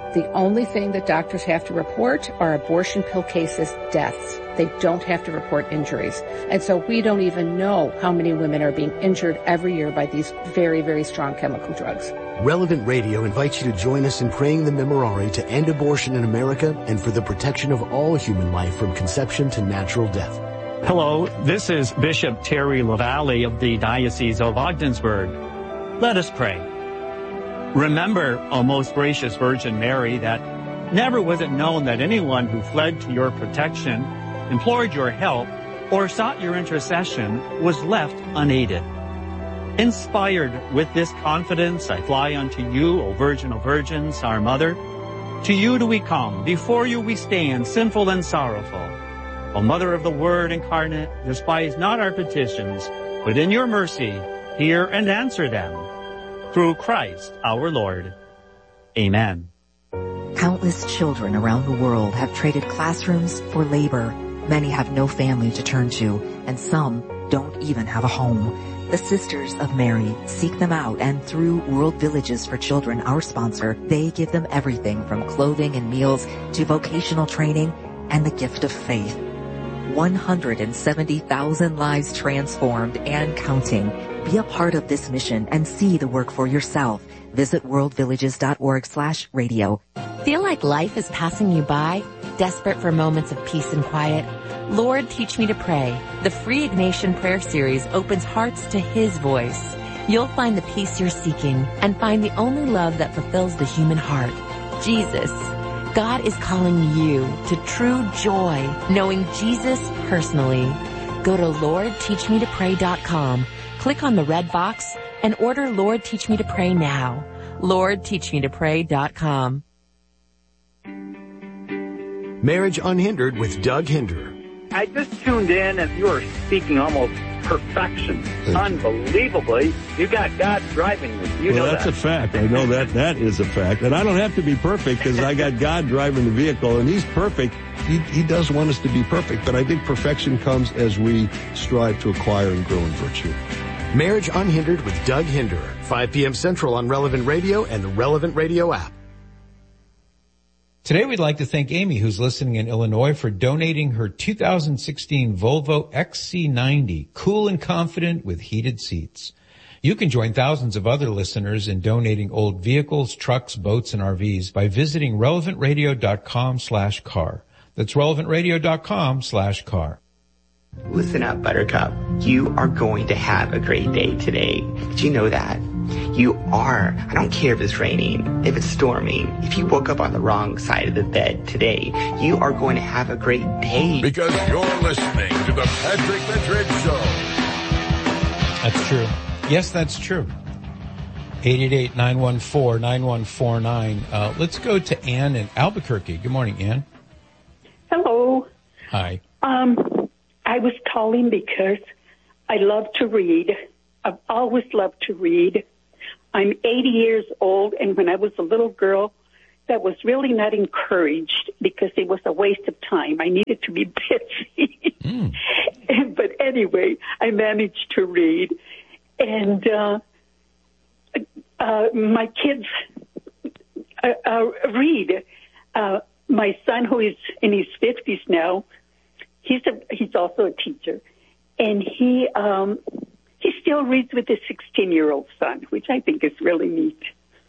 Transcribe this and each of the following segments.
The only thing that doctors have to report are abortion pill cases, deaths. They don't have to report injuries. And so we don't even know how many women are being injured every year by these very, very strong chemical drugs. Relevant Radio invites you to join us in praying the Memorare to end abortion in America and for the protection of all human life from conception to natural death. Hello, this is Bishop Terry LaValle of the Diocese of Ogdensburg. Let us pray. Remember, O most gracious Virgin Mary, that never was it known that anyone who fled to your protection, implored your help, or sought your intercession was left unaided. Inspired with this confidence, I fly unto you, O Virgin of Virgins, our Mother. To you do we come, before you we stand, sinful and sorrowful. O Mother of the Word incarnate, despise not our petitions, but in your mercy hear and answer them. Through Christ our Lord. Amen. Countless children around the world have traded classrooms for labor. Many have no family to turn to, and some don't even have a home. The Sisters of Mary seek them out, and through World Villages for Children, our sponsor, they give them everything from clothing and meals to vocational training and the gift of faith. 170,000 lives transformed and counting. Be a part of this mission and see the work for yourself. Visit worldvillages.org/radio. Feel like life is passing you by? Desperate for moments of peace and quiet? Lord, Teach Me to Pray. The free Ignatian prayer series opens hearts to His voice. You'll find the peace you're seeking and find the only love that fulfills the human heart, Jesus. God is calling you to true joy, knowing Jesus personally. Go to LordTeachMeToPray.com, click on the red box, and order Lord Teach Me to Pray now. LordTeachMeToPray.com. Marriage Unhindered with Doug Hinderer. I just tuned in and you were speaking almost perfection. Unbelievably. You got God driving you. You know that's that. a fact. I know that. That is a fact. And I don't have to be perfect because I got God driving the vehicle and He's perfect. He does want us to be perfect, but I think perfection comes as we strive to acquire and grow in virtue. Marriage Unhindered with Doug Hinderer, 5 p.m. Central on Relevant Radio and the Relevant Radio app. Today we'd like to thank Amy, who's listening in Illinois, for donating her 2016 Volvo XC90, cool and confident with heated seats. You can join thousands of other listeners in donating old vehicles, trucks, boats, and RVs by visiting relevantradio.com/car. That's relevantradio.com/car. Listen up, Buttercup. You are going to have a great day today. Did you know that? You are. I don't care if it's raining, if it's storming, if you woke up on the wrong side of the bed today, you are going to have a great day. Because you're listening to the Patrick Madrid Show. That's true. Yes, that's true. 888-914-9149. Let's go to Ann in Albuquerque. Good morning, Ann. Hello. Hi. I was calling because I love to read. I've always loved to read. I'm 80 years old, and when I was a little girl, that was really not encouraged because it was a waste of time. I needed to be busy. But anyway, I managed to read. And my kids read. My son, who is in his 50s now, he's also a teacher, and he still reads with his 16-year-old son, which I think is really neat.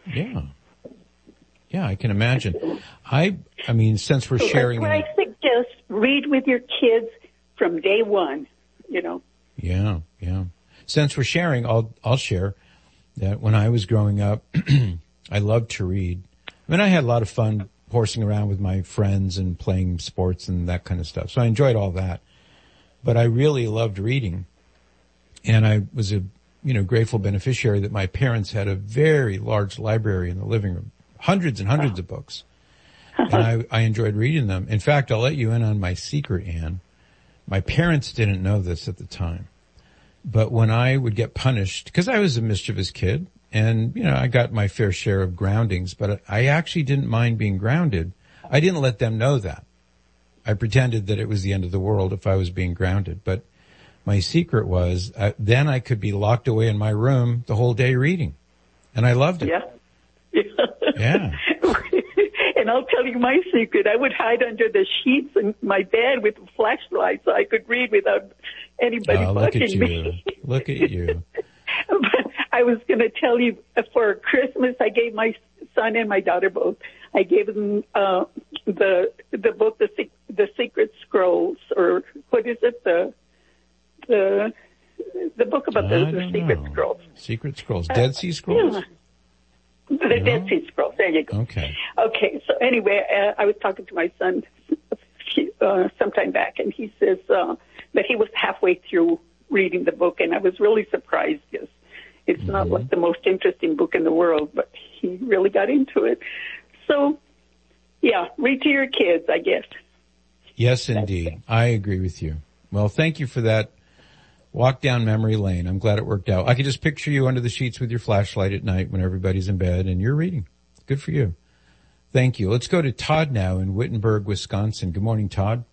Yeah, I can imagine. I mean, since we're sharing, I suggest read with your kids from day one. You know. Yeah. Since we're sharing, I'll share that when I was growing up, I loved to read. I mean, I had a lot of fun horsing around with my friends and playing sports and that kind of stuff. So I enjoyed all that. But I really loved reading. And I was a, grateful beneficiary that my parents had a very large library in the living room, hundreds and hundreds of books. And I enjoyed reading them. In fact, I'll let you in on my secret, Anne. My parents didn't know this at the time. But when I would get punished, because I was a mischievous kid, and, I got my fair share of groundings, but I actually didn't mind being grounded. I didn't let them know that. I pretended that it was the end of the world if I was being grounded. But my secret was, then I could be locked away in my room the whole day reading. And I loved it. Yeah. Yeah. And I'll tell you my secret. I would hide under the sheets in my bed with a flashlight so I could read without anybody bugging me. Look at you. But I was going to tell you, for Christmas, I gave my son and my daughter both, I gave them the book, The Secret Scrolls, or what is it? The book about the Secret Scrolls. Secret Scrolls. Dead Sea Scrolls? Yeah. The Dead Sea Scrolls. There you go. Okay. Okay. So anyway, I was talking to my son sometime back, and he says that he was halfway through reading the book, and I was really surprised because it's not like the most interesting book in the world, but he really got into it. So, yeah, read to your kids, I guess. Yes, indeed. I agree with you. Well, thank you for that walk down memory lane. I'm glad it worked out. I could just picture you under the sheets with your flashlight at night when everybody's in bed and you're reading. Good for you. Thank you. Let's go to Todd now in Wittenberg, Wisconsin. Good morning, Todd.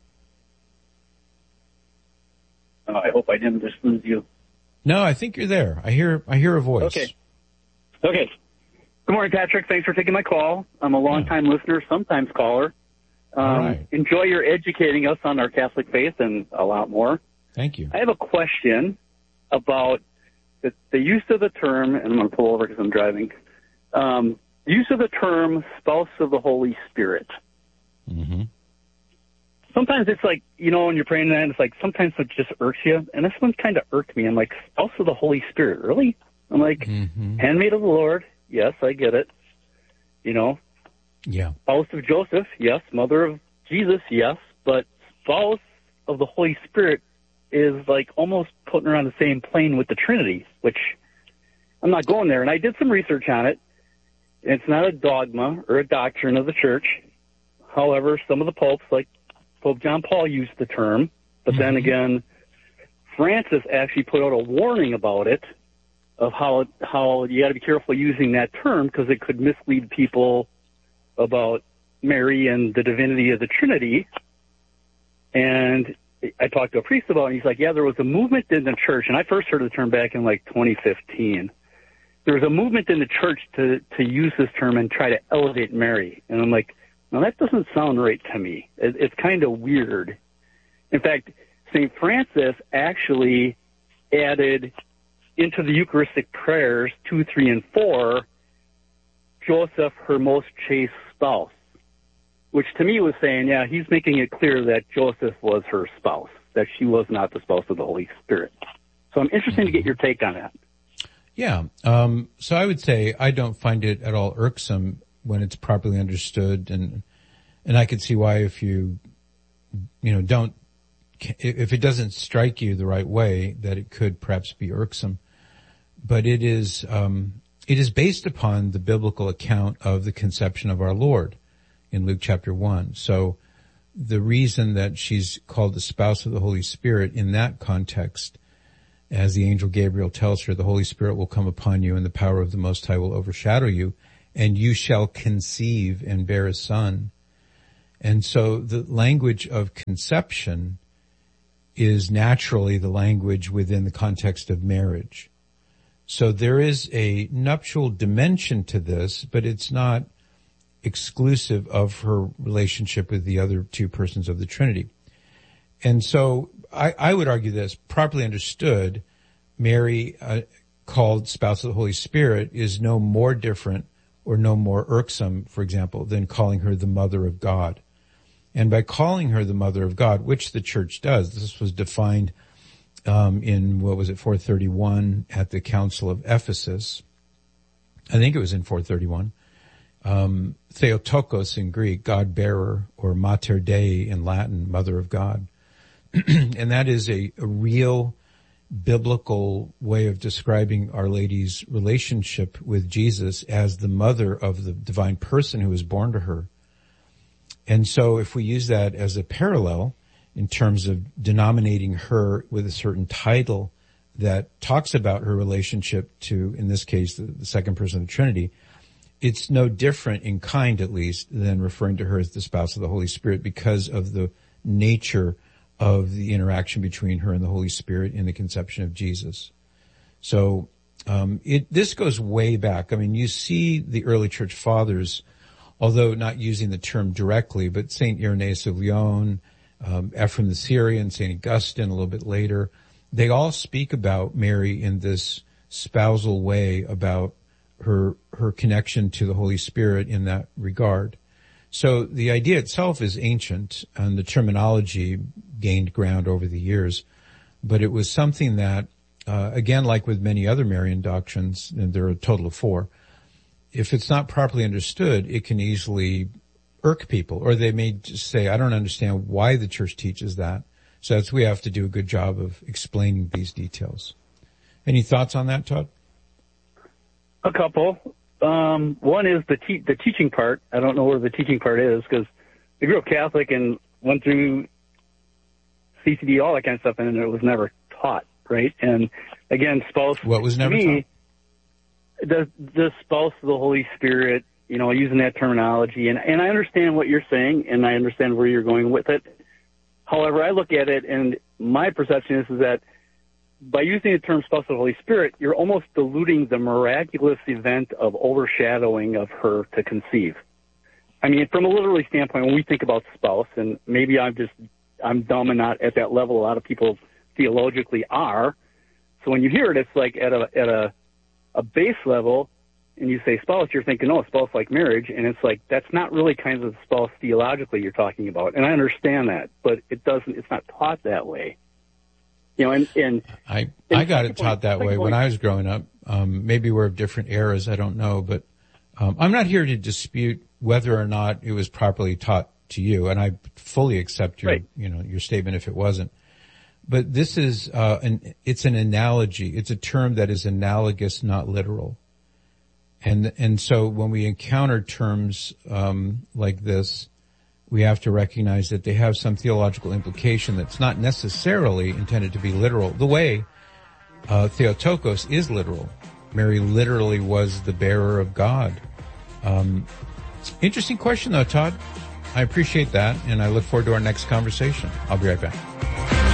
I hope I didn't just lose you. No, I think you're there. I hear a voice. Okay. Good morning, Patrick. Thanks for taking my call. I'm a long-time listener, sometimes caller. Right. Enjoy your educating us on our Catholic faith and a lot more. Thank you. I have a question about the use of the term, and I'm going to pull over because I'm driving, use of the term spouse of the Holy Spirit. Mm-hmm. Sometimes it's like, when you're praying that, it's like sometimes it just irks you. And this one kind of irked me. I'm like, spouse of the Holy Spirit, really? I'm like, handmaid of the Lord. Yes, I get it. Yeah. Spouse of Joseph. Yes. Mother of Jesus. Yes. But spouse of the Holy Spirit is like almost putting her on the same plane with the Trinity, which I'm not going there. And I did some research on it. It's not a dogma or a doctrine of the church. However, some of the popes, like Pope John Paul, used the term. But then again, Francis actually put out a warning about it, of how you got to be careful using that term because it could mislead people about Mary and the divinity of the Trinity. And I talked to a priest about it, and he's like, yeah, there was a movement in the church, and I first heard the term back in like 2015. There was a movement in the church to use this term and try to elevate Mary. And I'm like, no, that doesn't sound right to me. It's kind of weird. In fact, St. Francis actually added into the Eucharistic prayers 2, 3, and 4, Joseph, her most chaste spouse, which to me was saying, yeah, he's making it clear that Joseph was her spouse, that she was not the spouse of the Holy Spirit. So I'm interested to get your take on that. Yeah. So I would say I don't find it at all irksome when it's properly understood, and I could see why if if it doesn't strike you the right way, that it could perhaps be irksome. But it is based upon the biblical account of the conception of our Lord in Luke chapter 1. So the reason that she's called the spouse of the Holy Spirit in that context, as the angel Gabriel tells her, the Holy Spirit will come upon you and the power of the Most High will overshadow you, and you shall conceive and bear a son. And so the language of conception is naturally the language within the context of marriage. So there is a nuptial dimension to this, but it's not exclusive of her relationship with the other two persons of the Trinity. And so I would argue this, properly understood, Mary, called spouse of the Holy Spirit, is no more different or no more irksome, for example, than calling her the Mother of God. And by calling her the Mother of God, which the Church does, this was defined in, 431 at the Council of Ephesus. I think it was in 431. Theotokos in Greek, God bearer, or Mater Dei in Latin, Mother of God. And that is a real biblical way of describing Our Lady's relationship with Jesus as the mother of the divine person who was born to her. And so if we use that as a parallel in terms of denominating her with a certain title that talks about her relationship to, in this case, the second person of the Trinity, it's no different in kind, at least, than referring to her as the spouse of the Holy Spirit because of the nature of the interaction between her and the Holy Spirit in the conception of Jesus. So this goes way back. I mean, you see the early church fathers although not using the term directly, but St. Irenaeus of Lyon, Ephraim the Syrian, St. Augustine a little bit later, they all speak about Mary in this spousal way about her connection to the Holy Spirit in that regard. So the idea itself is ancient, and the terminology gained ground over the years, but it was something that, again, like with many other Marian doctrines, and there are a total of 4, if it's not properly understood, it can easily irk people, or they may just say, I don't understand why the church teaches that. So we have to do a good job of explaining these details. Any thoughts on that, Todd? A couple. One is the teaching part. I don't know where the teaching part is, because I grew up Catholic and went through CCD, all that kind of stuff, and it was never taught, right? And again, spouse. What was never taught? The spouse of the Holy Spirit, using that terminology. And I understand what you're saying, and I understand where you're going with it. However, I look at it, and my perception is that by using the term spouse of the Holy Spirit, you're almost diluting the miraculous event of overshadowing of her to conceive. I mean, from a literary standpoint, when we think about spouse, and maybe I'm dumb and not at that level a lot of people theologically are. So when you hear it, it's like at a base level, and you say spouse, you're thinking, oh, spouse like marriage, and it's like that's not really kind of the spouse theologically you're talking about, and I understand that, but it's not taught that way. I got it taught that way when I was growing up. Maybe we're of different eras, I don't know, but I'm not here to dispute whether or not it was properly taught to you, and I fully accept your your statement if it wasn't. But this is it's an analogy. It's a term that is analogous, not literal. And so when we encounter terms like this, we have to recognize that they have some theological implication that's not necessarily intended to be literal. The way Theotokos is literal. Mary literally was the bearer of God. Interesting question though, Todd. I appreciate that, and I look forward to our next conversation. I'll be right back.